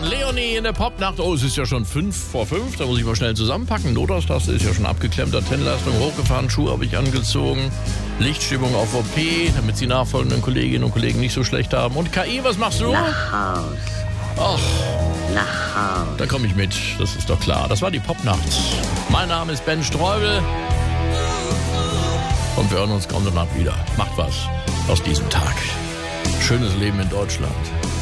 Leonie in der Popnacht. Oh, es ist ja schon 5:05. Da muss ich mal schnell zusammenpacken. Notausstaste ist ja schon abgeklemmt. Antennenleistung hochgefahren. Schuhe habe ich angezogen. Lichtstimmung auf OP, damit die nachfolgenden Kolleginnen und Kollegen nicht so schlecht haben. Und KI, was machst du? Nach Haus. Ach, Nach Haus. da komme ich mit. Das ist doch klar. Das war die Popnacht. Mein Name ist Ben Streubel. Und wir hören uns kommende Nacht wieder. Macht was aus diesem Tag. Schönes Leben in Deutschland.